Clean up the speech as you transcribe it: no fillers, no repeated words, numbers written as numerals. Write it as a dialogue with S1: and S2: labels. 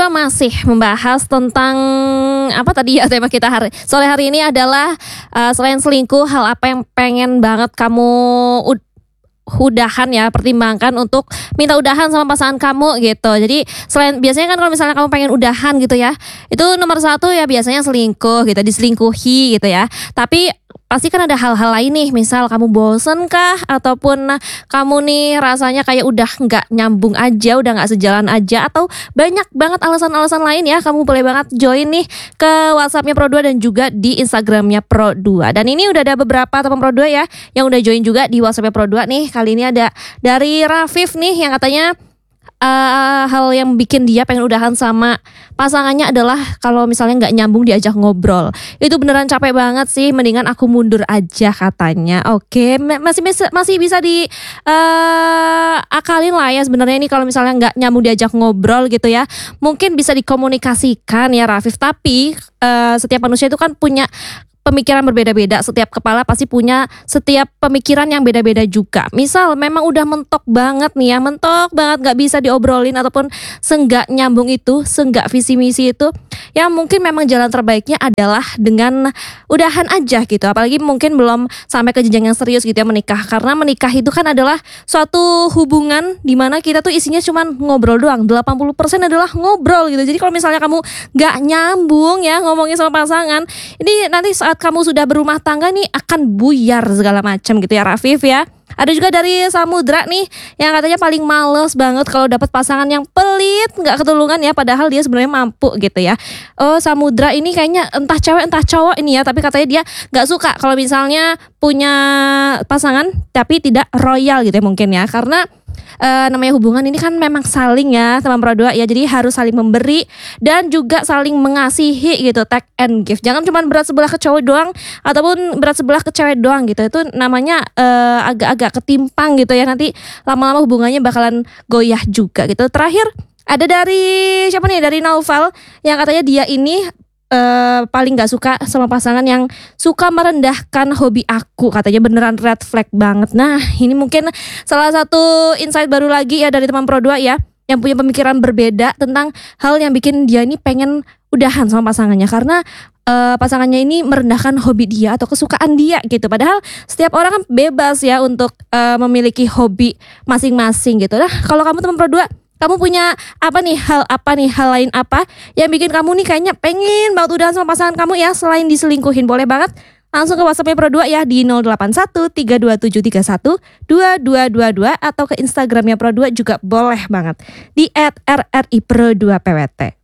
S1: Pro 2 masih membahas tentang apa tadi ya tema kita sore hari ini adalah selain selingkuh, hal apa yang pengen banget kamu udahan ya, pertimbangkan untuk minta udahan sama pasangan kamu gitu. Jadi selain biasanya kan kalau misalnya kamu pengen udahan gitu ya, itu nomor satu ya biasanya selingkuh gitu, diselingkuhi gitu ya. Tapi pasti kan ada hal-hal lain nih, misal kamu bosen kah, ataupun kamu nih rasanya kayak udah nggak nyambung aja, udah nggak sejalan aja, atau banyak banget alasan-alasan lain ya. Kamu boleh banget join nih ke WhatsAppnya Pro2 dan juga di Instagramnya Pro2. Dan ini udah ada beberapa teman Pro2 ya yang udah join juga di WhatsAppnya Pro2 nih. Kali ini ada dari Rafif nih yang katanya hal yang bikin dia pengen udahan sama pasangannya adalah kalau misalnya nggak nyambung diajak ngobrol. Itu beneran capek banget sih, mendingan aku mundur aja katanya. Oke, masih bisa di akalin lah ya sebenarnya ini kalau misalnya nggak nyambung diajak ngobrol gitu ya. Mungkin bisa dikomunikasikan ya Rafif, tapi setiap manusia itu kan punya pemikiran berbeda-beda, setiap kepala pasti punya setiap pemikiran yang beda-beda juga. Misal memang udah mentok banget nih ya, mentok banget gak bisa diobrolin ataupun senggak nyambung itu, senggak visi misi itu, ya mungkin memang jalan terbaiknya adalah dengan udahan aja gitu. Apalagi mungkin belum sampai ke jenjang yang serius gitu ya, menikah. Karena menikah itu kan adalah suatu hubungan dimana kita tuh isinya cuman ngobrol doang, 80% adalah ngobrol gitu. Jadi kalau misalnya kamu gak nyambung ya ngomongin sama pasangan, ini nanti saat kamu sudah berumah tangga nih akan buyar segala macam gitu ya Rafif ya. Ada juga dari Samudra nih yang katanya paling males banget kalau dapat pasangan yang pelit, nggak ketulungan ya, padahal dia sebenarnya mampu gitu ya. Oh, Samudra ini kayaknya entah cewek entah cowok ini ya, tapi katanya dia nggak suka kalau misalnya punya pasangan tapi tidak royal gitu ya mungkin ya, karena namanya hubungan ini kan memang saling ya teman Pro2 ya, jadi harus saling memberi dan juga saling mengasihi gitu, take and give. Jangan cuma berat sebelah ke cowok doang ataupun berat sebelah ke cewek doang gitu, itu namanya agak-agak ketimpang gitu ya, nanti lama-lama hubungannya bakalan goyah juga gitu. Terakhir ada dari siapa nih, dari Naufal yang katanya dia ini paling gak suka sama pasangan yang suka merendahkan hobi aku, katanya beneran red flag banget. Nah ini mungkin salah satu insight baru lagi ya dari teman Pro2 ya, yang punya pemikiran berbeda tentang hal yang bikin dia ini pengen udahan sama pasangannya, karena pasangannya ini merendahkan hobi dia atau kesukaan dia gitu. Padahal setiap orang kan bebas ya untuk memiliki hobi masing-masing gitu. Nah kalau kamu teman Pro2, kamu punya hal lain apa yang bikin kamu nih kayaknya pengen banget udahan sama pasangan kamu ya, selain diselingkuhin? Boleh banget langsung ke WhatsAppnya Pro2 ya di 081327312222 atau ke Instagramnya Pro2 juga boleh banget di @rripro2pwt.